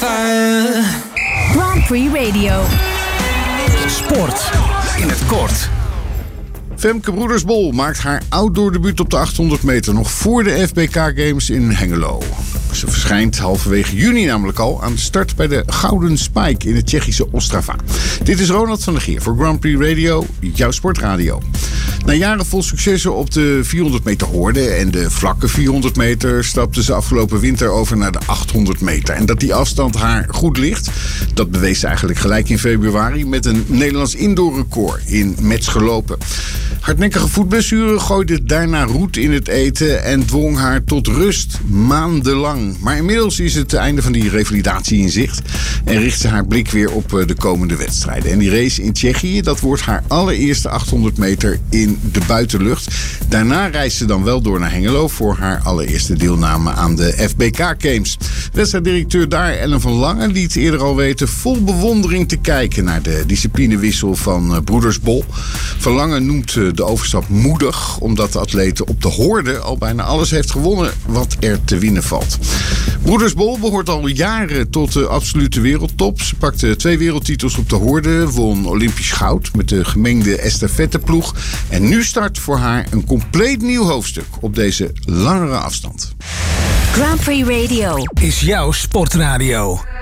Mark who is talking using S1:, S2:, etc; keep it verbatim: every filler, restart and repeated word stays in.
S1: fire.
S2: Grand Prix Radio.
S3: Sport in het kort.
S4: Femke Broedersbol maakt haar outdoor debuut op de achthonderd meter nog voor de F B K Games in Hengelo. Ze verschijnt halverwege juni namelijk al aan de start bij de Gouden Spike in het Tsjechische Ostrava. Dit is Ronald van der Geer voor Grand Prix Radio, jouw sportradio. Na jaren vol successen op de vierhonderd meter horde en de vlakke vierhonderd meter stapte ze afgelopen winter over naar de achthonderd meter. En dat die afstand haar goed ligt, dat bewees ze eigenlijk gelijk in februari met een Nederlands indoorrecord in Metz gelopen. Hardnekkige voetblessure gooide daarna roet in het eten en dwong haar tot rust maandenlang. Maar inmiddels is het einde van die revalidatie in zicht en richt ze haar blik weer op de komende wedstrijden. En die race in Tsjechië, dat wordt haar allereerste achthonderd meter in de buitenlucht. Daarna reist ze dan wel door naar Hengelo voor haar allereerste deelname aan de F B K Games. Wedstrijddirecteur daar, Ellen van Lange, liet eerder al weten vol bewondering te kijken naar de disciplinewissel van Broedersbol. Van Lange noemt de overstap moedig, omdat de atlete op de horde al bijna alles heeft gewonnen wat er te winnen valt. Broedersbol behoort al jaren tot de absolute wereldtop. Ze pakte twee wereldtitels op de horde, won Olympisch goud met de gemengde estafetteploeg. En nu start voor haar een compleet nieuw hoofdstuk op deze langere afstand.
S2: Grand Prix Radio
S3: Is jouw sportradio.